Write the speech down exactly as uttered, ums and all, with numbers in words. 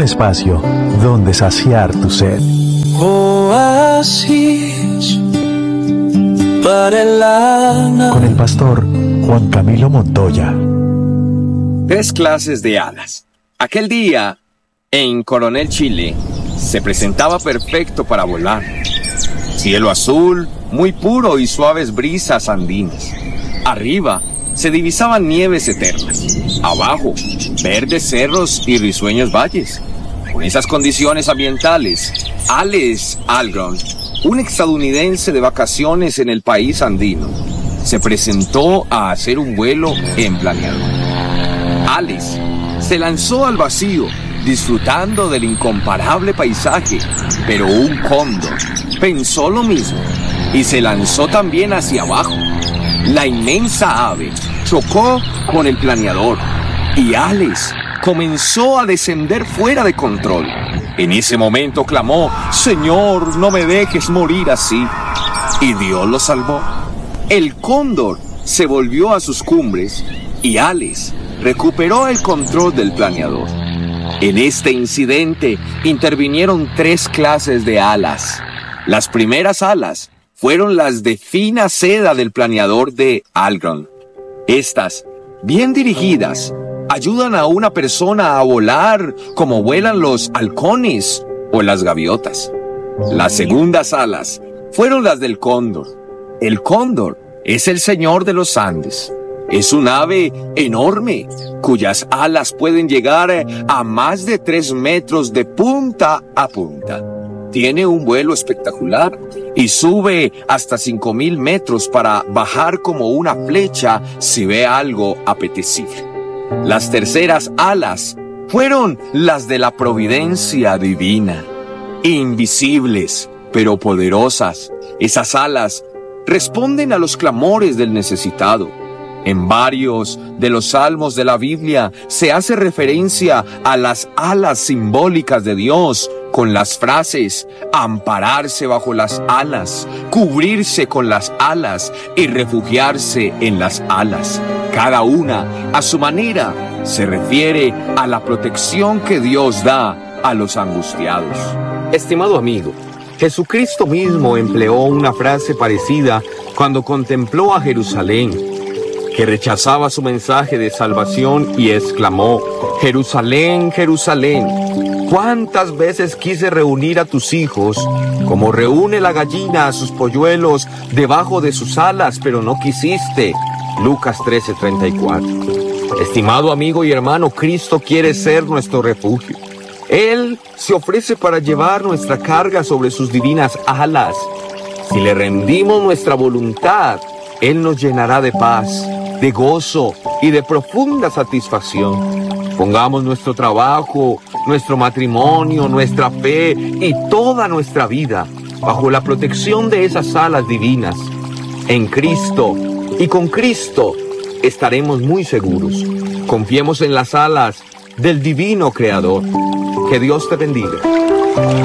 espacio donde saciar tu sed. Oasis para el alma. Con el pastor Juan Camilo Montoya. Tres clases de alas. Aquel día, en Coronel, Chile, se presentaba perfecto para volar. Cielo azul, muy puro y suaves brisas andinas. Arriba se divisaban nieves eternas. Abajo, verdes cerros y risueños valles. Con esas condiciones ambientales, Alex Algren, un estadounidense de vacaciones en el país andino, se presentó a hacer un vuelo en planeador. Alex se lanzó al vacío, disfrutando del incomparable paisaje, pero un cóndor pensó lo mismo y se lanzó también hacia abajo. La inmensa ave chocó con el planeador y Alex comenzó a descender fuera de control. En ese momento clamó: «Señor, no me dejes morir así». Y Dios lo salvó. El cóndor se volvió a sus cumbres y Alex recuperó el control del planeador. En este incidente intervinieron tres clases de alas. Las primeras alas fueron las de fina seda del planeador de Algren. Estas, bien dirigidas, ayudan a una persona a volar como vuelan los halcones o las gaviotas. Las segundas alas fueron las del cóndor. El cóndor es el señor de los Andes. Es un ave enorme, cuyas alas pueden llegar a más de tres metros de punta a punta. Tiene un vuelo espectacular y sube hasta cinco mil metros para bajar como una flecha si ve algo apetecible. Las terceras alas fueron las de la providencia divina. Invisibles, pero poderosas, esas alas responden a los clamores del necesitado. En varios de los salmos de la Biblia se hace referencia a las alas simbólicas de Dios con las frases ampararse bajo las alas, cubrirse con las alas y refugiarse en las alas. Cada una, a su manera, se refiere a la protección que Dios da a los angustiados. Estimado amigo, Jesucristo mismo empleó una frase parecida cuando contempló a Jerusalén, que rechazaba su mensaje de salvación y exclamó: «Jerusalén, Jerusalén, ¿cuántas veces quise reunir a tus hijos como reúne la gallina a sus polluelos debajo de sus alas, pero no quisiste?» Lucas trece, treinta y cuatro. Estimado amigo y hermano, Cristo quiere ser nuestro refugio. Él se ofrece para llevar nuestra carga sobre sus divinas alas. Si le rendimos nuestra voluntad, Él nos llenará de paz, de gozo y de profunda satisfacción. Pongamos nuestro trabajo, nuestro matrimonio, nuestra fe y toda nuestra vida bajo la protección de esas alas divinas. En Cristo y con Cristo estaremos muy seguros. Confiemos en las alas del divino Creador. Que Dios te bendiga.